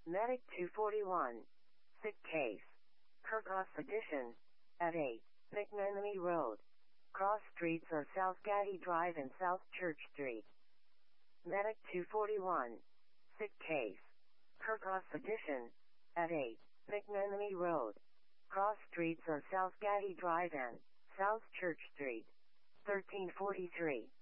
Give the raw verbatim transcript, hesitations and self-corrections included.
Medic two forty-one. Sick case. Kirkos Edition. At eight. McMenemy Road. Cross streets are South Gaddy Drive and South Church Street. Medic two forty-one. Sick case. Kirkos Edition. At eight. McMenemy Road. Cross streets are South Gaddy Drive and South Church Street. thirteen forty-three.